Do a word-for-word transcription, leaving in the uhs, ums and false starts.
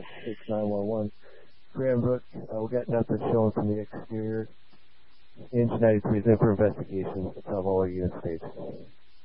six nine one one. Cranbrook, uh, we got nothing showing from the exterior. Engine ninety-three is in for investigation. That's all our unit states.